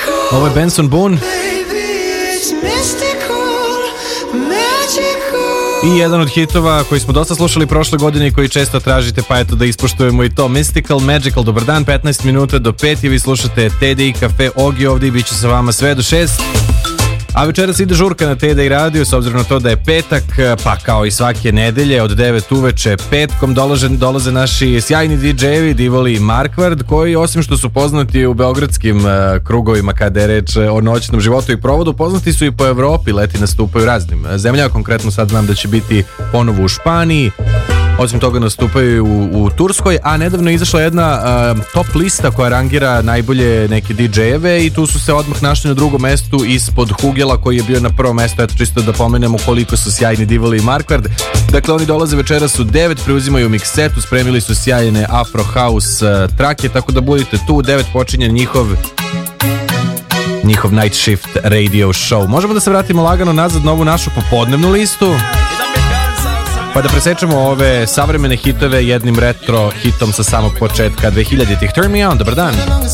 Ovo je Benson Boone i jedan od hitova koji smo dosta slušali prošle godine i koji često tražite, pa eto da ispoštujemo i to. Mystical, Magical, dobar dan, 15 minuta do 5 i vi slušate TDI Cafe, Ogi ovdje i bit će sa vama sve do 6. A večeras ide žurka na TDI radio, s obzirom na to da je petak, pa kao i svake nedelje od 9 uveče petkom dolaze naši sjajni DJ-evi Divoli i Markvard, koji osim što su poznati u beogradskim krugovima kada je reč o noćnom životu i provodu, poznati su i po Evropi, leti nastupaju raznim zemljama, konkretno sad znam da će biti ponovo u Španiji. Osim toga nastupaju u Turskoj, a nedavno je izašla jedna top lista koja rangira najbolje neke DJ-eve i tu su se odmah našli na drugom mestu ispod Hugela koji je bio na prvom mestu. Eto, čisto da pomenemo koliko su sjajni Divoli i Markvard. Dakle, oni dolaze večeras u 9, preuzimaju mixetu, spremili su sjajne Afro House trake, tako da budite tu. U 9 počinje njihov Night Shift radio show. Možemo da se vratimo lagano nazad na ovu našu popodnevnu listu, pa da presečemo ove savremene hitove jednim retro hitom sa samog početka 2000-ih. Turn Me On, dobar dan.